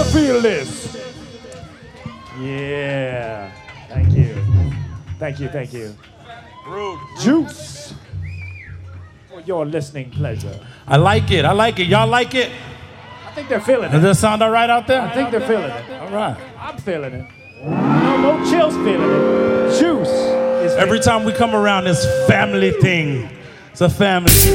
feel this? Yeah. Thank you. Thank you, thank you. Juice. For your listening pleasure. I like it. I like it. Y'all like it? I think they're feeling Does it. that sound all right out there? I think they're feeling it. All right. I'm feeling it. No chills feeling it. Juice is feeling Every time we come around this family thing, it's a family.